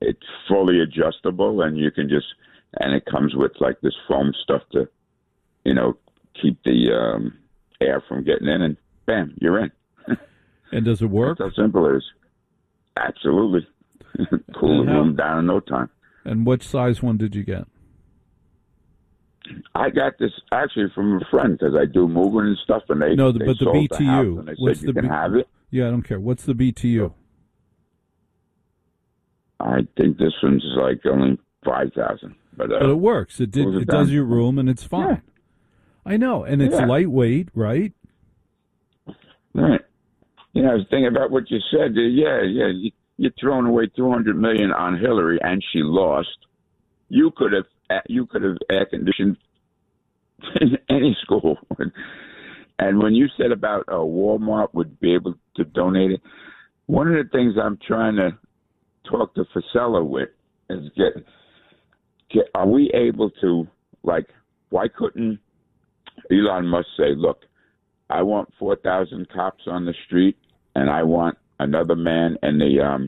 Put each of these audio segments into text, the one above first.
it's fully adjustable, and you can just, and it comes with like this foam stuff to, keep the air from getting in, and bam, you're in. And does it work? That's how simple it is. Absolutely. Cool the room down in no time. And which size one did you get? I got this actually from a friend because I do moving and stuff, and they but the sold BTU. The house, and they said you can have it. Yeah, I don't care. What's the BTU? I think this one's like only 5,000, but it works. It does your room, and it's fine. Yeah. I know, and it's lightweight, right? Right. I was thinking about what you said. You're throwing away $200 million on Hillary, and she lost. You could have air conditioned in any school. And when you said about Walmart would be able to donate it, one of the things I'm trying to talk to Fasella with is are we able to, like, why couldn't Elon Musk say, look, I want 4,000 cops on the street, and I want another man in the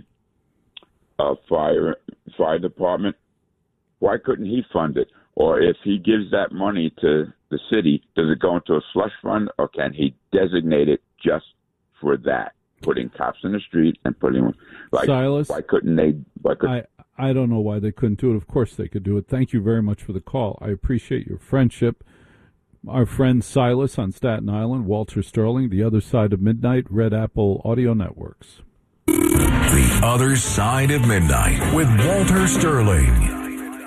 fire department. Why couldn't he fund it? Or if he gives that money to the city, does it go into a slush fund, or can he designate it just for that, putting cops in the street and putting Silas? Why couldn't they? I don't know why they couldn't do it. Of course they could do it. Thank you very much for the call. I appreciate your friendship. Our friend Silas on Staten Island, Walter Sterling, The Other Side of Midnight, Red Apple Audio Networks. The Other Side of Midnight with Walter Sterling.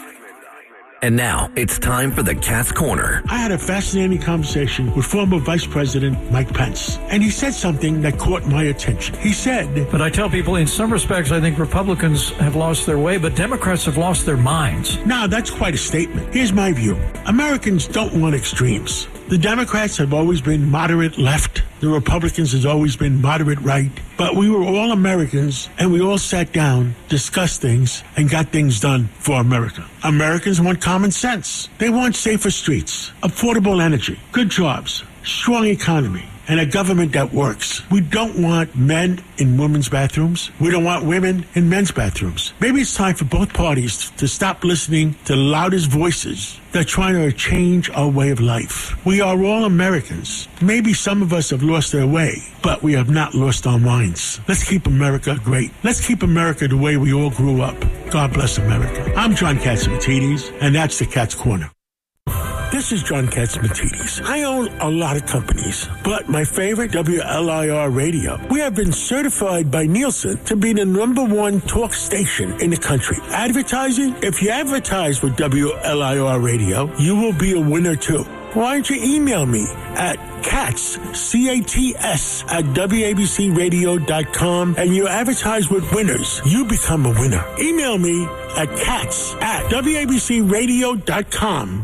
And now it's time for the Cat's Corner. I had a fascinating conversation with former Vice President Mike Pence, and he said something that caught my attention. He said, but I tell people in some respects I think Republicans have lost their way, but Democrats have lost their minds. Now, that's quite a statement. Here's my view. Americans don't want extremes. The Democrats have always been moderate left. The Republicans has always been moderate right. But we were all Americans, and we all sat down, discussed things, and got things done for America. Americans want common sense. They want safer streets, affordable energy, good jobs, strong economy, and a government that works. We don't want men in women's bathrooms. We don't want women in men's bathrooms. Maybe it's time for both parties to stop listening to the loudest voices that are trying to change our way of life. We are all Americans. Maybe some of us have lost their way, but we have not lost our minds. Let's keep America great. Let's keep America the way we all grew up. God bless America. I'm John Catsimatidis, and that's the Cat's Corner. This is John Catsimatidis. I own a lot of companies, but my favorite, WLIR Radio, we have been certified by Nielsen to be the #1 talk station in the country. Advertising? If you advertise with WLIR Radio, you will be a winner too. Why don't you email me at CATS, C-A-T-S, at WABCRadio.com, and you advertise with winners. You become a winner. Email me at CATS at WABCRadio.com.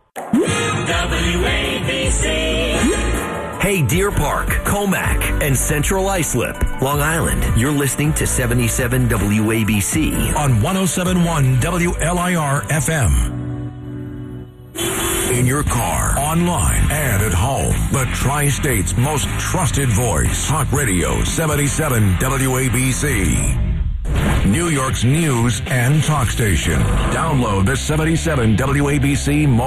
WABC. Hey, Deer Park, Comac, and Central Islip, Long Island. You're listening to 77 WABC on 107.1 WLIR FM. In your car, online, and at home. The Tri-State's most trusted voice. Talk Radio 77 WABC. New York's news and talk station. Download the 77 WABC